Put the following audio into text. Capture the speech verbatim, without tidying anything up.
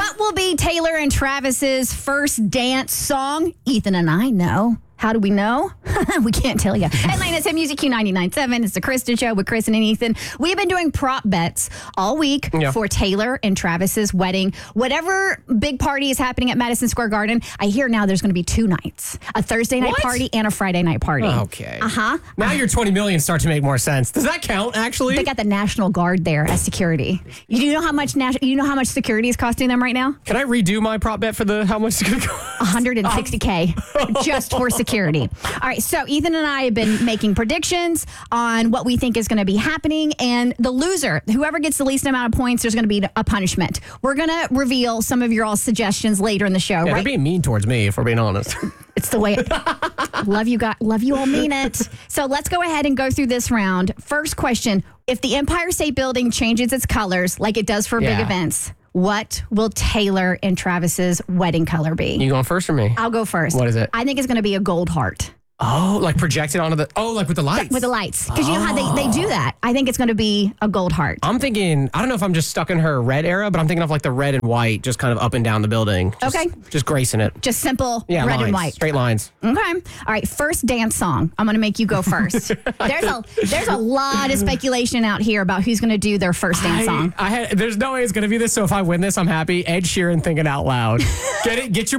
What will be Taylor and Travis's first dance song? Ethan and I know. How do we know? We can't tell you. Atlanta's Hit Music Q ninety-nine point seven. It's the Kristen Show with Kristen and Ethan. We've been doing prop bets all week yeah. for Taylor and Travis's wedding. Whatever big party is happening at Madison Square Garden, I hear now there's going to be two nights. A Thursday night what? party and a Friday night party. Okay. Uh-huh. Now your twenty million start to make more sense. Does that count, actually? They got the National Guard there as security. You do know how much nas- you know how much security is costing them right now? Can I redo my prop bet for the how much it's going to cost? one hundred sixty K just for security. All right, so Ethan and I have been making predictions on what we think is going to be happening, and the loser, whoever gets the least amount of points, there's going to be a punishment. We're going to reveal some of your all suggestions later in the show. Yeah, right? They're being mean towards me, if we're being honest. It's the way. love you, guys. Love you all. Mean it. So let's go ahead and go through this round. First question: if the Empire State Building changes its colors like it does for yeah. big events, what will Taylor and Travis's wedding color be? You going first or me? I'll go first. What is it? I think it's going to be a gold heart. Oh, like projected onto the, oh, like with the lights. With the lights. Because oh. you know how they, they do that. I think it's going to be a gold heart. I'm thinking, I don't know if I'm just stuck in her red era, but I'm thinking of like the red and white just kind of up and down the building. Just, okay. Just gracing it. Just simple yeah, red lines, and white. Straight lines. Okay. All right. First dance song. I'm going to make you go first. there's a there's a lot of speculation out here about who's going to do their first dance I, song. I had, there's no way it's going to be this, so if I win this, I'm happy. Ed Sheeran, Thinking Out Loud. Get it? Get your